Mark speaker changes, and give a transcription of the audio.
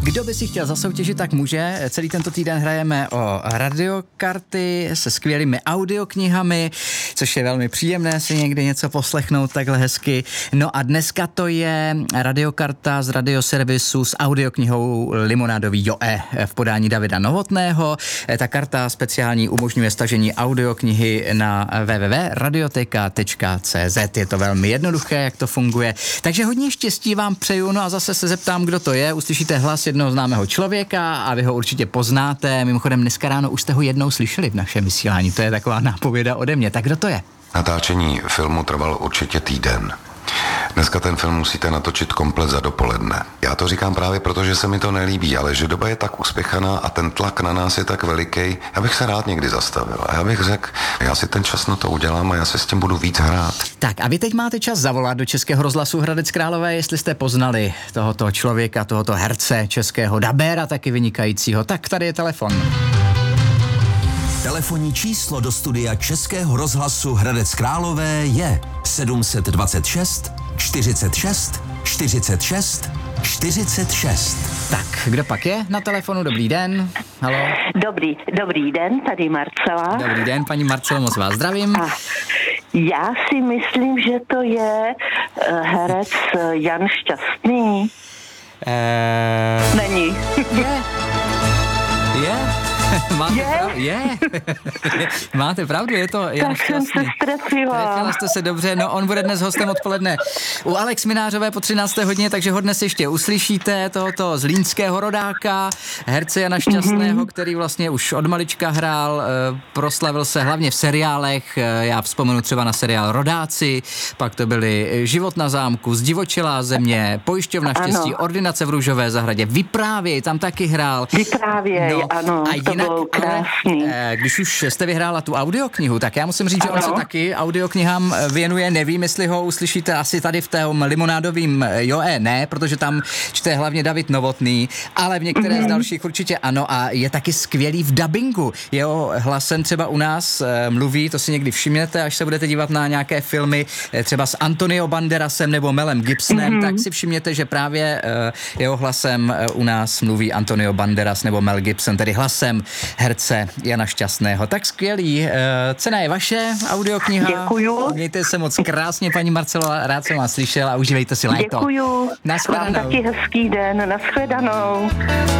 Speaker 1: Kdo by si chtěl zasoutěžit, tak může. Celý tento týden hrajeme o radiokarty se skvělými audioknihami, což je velmi příjemné si někdy něco poslechnout takhle hezky. No a dneska to je radiokarta z radioservisu s audioknihou Limonádový Joe v podání Davida Novotného. Ta karta speciální umožňuje stažení audioknihy na www.radioteka.cz. Je to velmi jednoduché, jak to funguje. Takže hodně štěstí vám přeju, no a zase se zeptám, kdo to je. Uslyšíte hlas jednoho známého člověka a vy ho určitě poznáte. Mimochodem dneska ráno už jste ho jednou slyšeli v našem vysílání. To je taková nápověda ode mě. Tak kdo to je?
Speaker 2: Natáčení filmu trvalo určitě týden. Dneska ten film musíte natočit komplet za dopoledne. Já to říkám právě proto, že se mi to nelíbí, ale že doba je tak uspěchaná a ten tlak na nás je tak veliký, já bych se rád někdy zastavil. A já bych řekl, já si ten čas na to udělám a já se s tím budu víc hrát.
Speaker 1: Tak a vy teď máte čas zavolat do Českého rozhlasu Hradec Králové, jestli jste poznali tohoto člověka, tohoto herce českého dabéra, taky vynikajícího. Tak tady je telefon.
Speaker 3: Telefonní číslo do studia Českého rozhlasu Hradec Králové je 726 46 46 46.
Speaker 1: Tak, kdo pak je na telefonu? Dobrý den. Haló.
Speaker 4: Dobrý den, tady Marcela.
Speaker 1: Dobrý den, paní Marcelo, moc vás zdravím.
Speaker 4: A já si myslím, že to je herec Jan Šťastný. Není.
Speaker 1: Je. Máte pravdu, je to Jan Šťastný.
Speaker 4: Tak jsem se strefila.
Speaker 1: Trefila jste se dobře, no on bude dnes hostem odpoledne u Alex Minářové po 13. hodině, takže ho dnes ještě uslyšíte, tohoto zlínského rodáka, herce Jana Šťastného, který vlastně už od malička hrál, proslavil se hlavně v seriálech, já vzpomenu třeba na seriál Rodáci, pak to byly Život na zámku, Zdivočelá země, Pojišťovna štěstí, Ordinace v Růžové zahradě, Vyprávěj, tam taky hrál.
Speaker 4: Vyprávěj,
Speaker 1: no,
Speaker 4: ano, to bylo krásný.
Speaker 1: Ale, když už jste vyhrála tu audioknihu, tak já musím říct, že on se taky audioknihám věnuje, nevím, jestli ho uslyšíte asi tady v tom Limonádovým Joe, ne, protože tam čte hlavně David Novotný, ale v některé z dalších určitě ano a je taky skvělý v dabingu. Jeho hlasem třeba u nás mluví, to si někdy všimnete, až se budete dívat na nějaké filmy třeba s Antonio Banderasem nebo Melem Gibsonem, tak si všimněte, že právě jeho hlasem u nás mluví Antonio Banderas nebo Mel Gibson, tedy hlasem herce Jana Šťastného. Tak skvělý. Cena je vaše, audiokniha.
Speaker 4: Děkuju.
Speaker 1: Mějte se moc krásně, paní Marcelo, rád jsem vás slyšel a užívejte si léto.
Speaker 4: Děkuju.
Speaker 1: Nashledanou.
Speaker 4: Vám taky hezký den. Nashledanou.